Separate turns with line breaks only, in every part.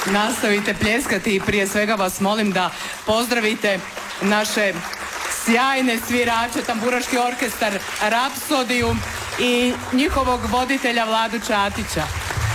nastavite pljeskati i prije svega vas molim da pozdravite naše sjajne svirače, tamburaški orkestar Rapsodiju i njihovog voditelja Vladu Čatića.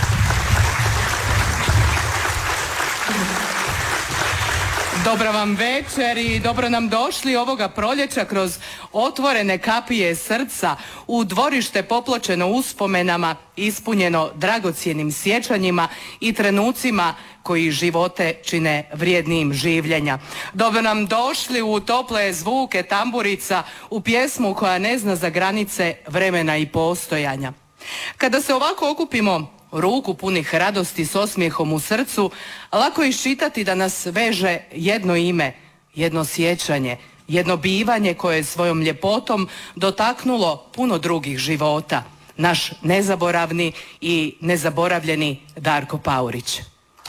Dobro vam večer i dobro nam došli ovoga proljeća kroz otvorene kapije srca u dvorište popločeno uspomenama, ispunjeno dragocjenim sjećanjima i trenucima koji živote čine vrijednijim življenja. Dobro nam došli u tople zvuke tamburica, u pjesmu koja ne zna za granice vremena i postojanja. Kada se ovako okupimo ruku punih radosti s osmijehom u srcu, lako je iščitati da nas veže jedno ime, jedno sjećanje, jedno bivanje koje je svojom ljepotom dotaknulo puno drugih života. Naš nezaboravni i nezaboravljeni Darko Paurić.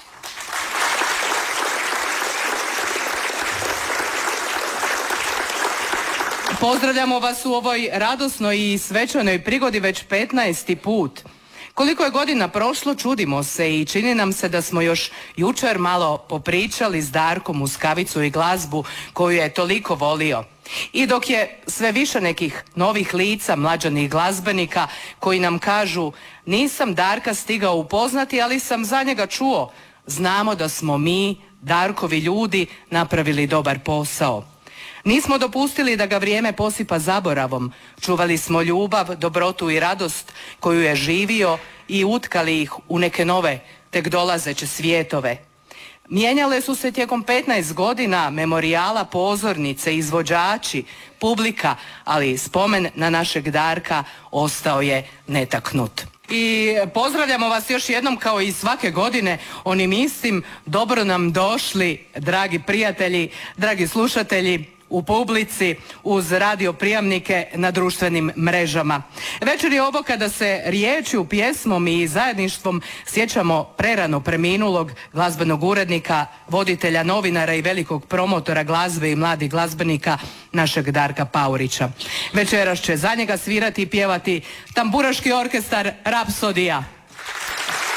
Pozdravljamo vas u ovoj radosnoj i svečanoj prigodi već 15. put. Koliko je godina prošlo, čudimo se i čini nam se da smo još jučer malo popričali s Darkom uz kavicu i glazbu koju je toliko volio. I dok je sve više nekih novih lica, mlađanih glazbenika koji nam kažu nisam Darka stigao upoznati, ali sam za njega čuo, znamo da smo mi, Darkovi ljudi, napravili dobar posao. Nismo dopustili da ga vrijeme posipa zaboravom, čuvali smo ljubav, dobrotu i radost koju je živio i utkali ih u neke nove, tek dolazeće svijetove. Mijenjale su se tijekom 15 godina memorijala, pozornice, izvođači, publika, ali spomen na našeg Darka ostao je netaknut. I pozdravljamo vas još jednom kao i svake godine onim istim dobro nam došli, dragi prijatelji, dragi slušatelji u publici uz radio prijamnike na društvenim mrežama. Večer je ovo kada se riječju, pjesmom i zajedništvom sjećamo prerano preminulog glazbenog urednika, voditelja, novinara i velikog promotora glazbe i mladih glazbenika našeg Darka Paurića. Večeras će za njega svirati i pjevati tamburaški orkestar Rapsodija.